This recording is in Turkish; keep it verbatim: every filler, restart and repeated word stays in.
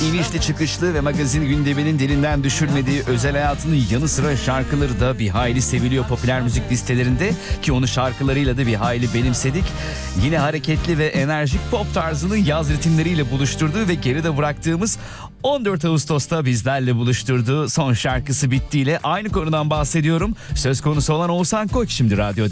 İnişli çıkışlı ve magazin gündeminin dilinden düşürmediği özel hayatının yanı sıra şarkıları da bir hayli seviliyor popüler müzik listelerinde ki onu şarkılarıyla da bir hayli benimsedik. Yine hareketli ve enerjik pop tarzını yaz ritimleriyle buluşturduğu ve geride bıraktığımız on dört Ağustos'ta bizlerle buluşturduğu son şarkısı Bittiyle aynı konudan bahsediyorum. Söz konusu olan Oğuzhan Koç şimdi radyoda.